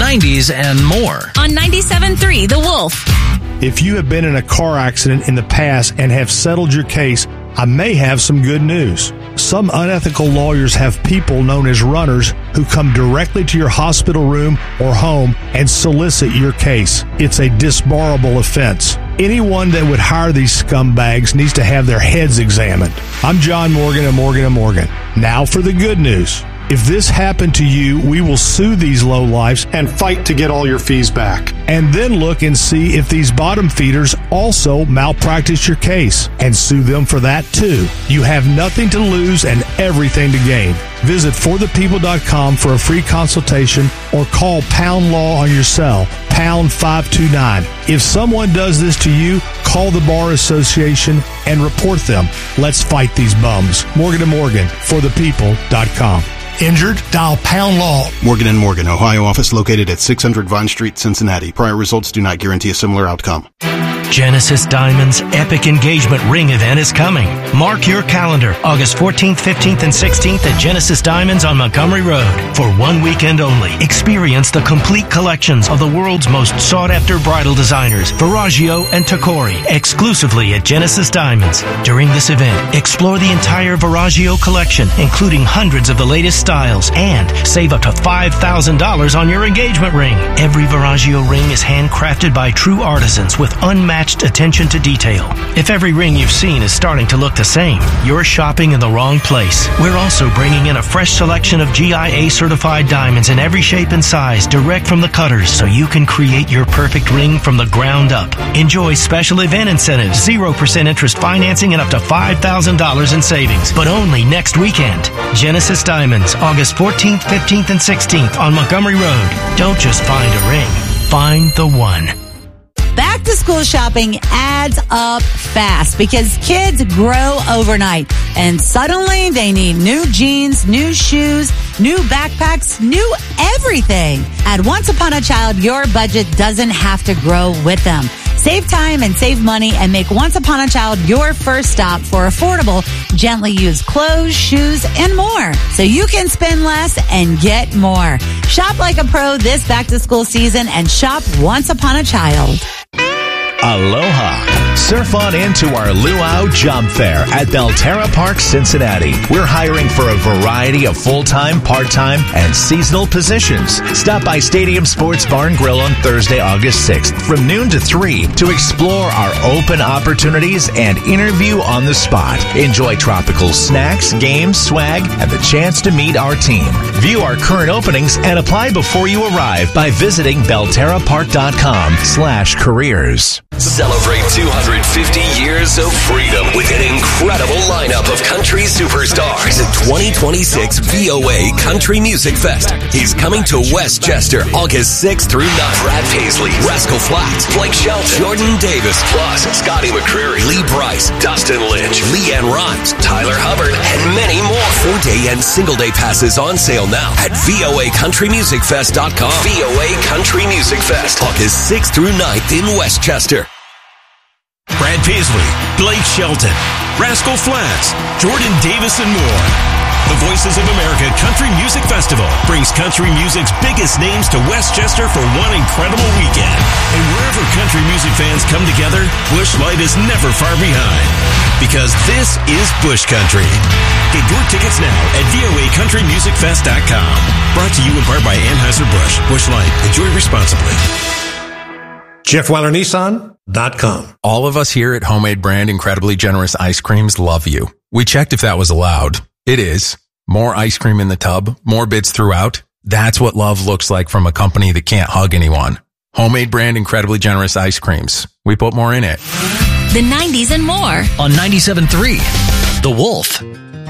90s and more. On 97.3 The Wolf. If you have been in a car accident in the past and have settled your case, I may have some good news. Some unethical lawyers have people known as runners who come directly to your hospital room or home and solicit your case. It's a disbarable offense. Anyone that would hire these scumbags needs to have their heads examined. I'm John Morgan of Morgan & Morgan. Now for the good news. If this happened to you, we will sue these lowlifes and fight to get all your fees back. And then look and see if these bottom feeders also malpractice your case and sue them for that too. You have nothing to lose and everything to gain. Visit forthepeople.com for a free consultation or call Pound Law on your cell, pound 529. If someone does this to you, call the Bar Association and report them. Let's fight these bums. Morgan & Morgan, forthepeople.com. Injured? Dial Pound Law. Morgan & Morgan, Ohio office located at 600 Vine Street, Cincinnati. Prior results do not guarantee a similar outcome. Genesis Diamonds' epic engagement ring event is coming. Mark your calendar, August 14th, 15th, and 16th at Genesis Diamonds on Montgomery Road. For one weekend only, experience the complete collections of the world's most sought-after bridal designers, Verragio and Tacori, exclusively at Genesis Diamonds. During this event, explore the entire Verragio collection, including hundreds of the latest styles, and save up to $5,000 on your engagement ring. Every Verragio ring is handcrafted by true artisans with unmatched attention to detail. If every ring you've seen is starting to look the same, you're shopping in the wrong place. We're also bringing in a fresh selection of GIA certified diamonds in every shape and size direct from the cutters so you can create your perfect ring from the ground up. Enjoy special event incentives, 0% interest financing, and up to $5,000 in savings, but only next weekend. Genesis Diamonds, August 14th, 15th, and 16th on Montgomery Road. Don't just find a ring, find the one. Back to school shopping adds up fast because kids grow overnight and suddenly they need new jeans, new shoes, new backpacks, new everything. At Once Upon a Child, your budget doesn't have to grow with them. Save time and save money and make Once Upon a Child your first stop for affordable, gently used clothes, shoes, and more. So you can spend less and get more. Shop like a pro this back to school season and shop Once Upon a Child. Aloha. Surf on into our Luau Job Fair at Belterra Park, Cincinnati. We're hiring for a variety of full-time, part-time, and seasonal positions. Stop by Stadium Sports Bar and Grill on Thursday, August 6th from noon to 3 to explore our open opportunities and interview on the spot. Enjoy tropical snacks, games, swag, and the chance to meet our team. View our current openings and apply before you arrive by visiting belterrapark.com/careers. Celebrate 250 years of freedom with an incredible lineup of country superstars. The 2026 VOA Country Music Fest is coming to Westchester August 6th through 9th. Brad Paisley, Rascal Flatts, Blake Shelton, Jordan Davis, plus Scotty McCreery, Lee Brice, Dustin Lynch, Leanne Rimes, Tyler Hubbard, and many more. 4-day and single-day passes on sale now at voacountrymusicfest.com. VOA Country Music Fest, August 6th through 9th in Westchester. Brad Paisley, Blake Shelton, Rascal Flatts, Jordan Davis, and more. The Voices of America Country Music Festival brings country music's biggest names to Westchester for one incredible weekend. And wherever country music fans come together, Busch Light is never far behind. Because this is Busch Country. Get your tickets now at voacountrymusicfest.com. Brought to you in part by Anheuser-Busch. Busch Light. Enjoy responsibly. JeffWeilerNissan.com. All of us here at Homemade Brand Incredibly Generous Ice Creams love you. We checked if that was allowed. It is. More ice cream in the tub, more bits throughout. That's what love looks like from a company that can't hug anyone. Homemade Brand Incredibly Generous Ice Creams. We put more in it. The 90s and more. On 97.3 The Wolf.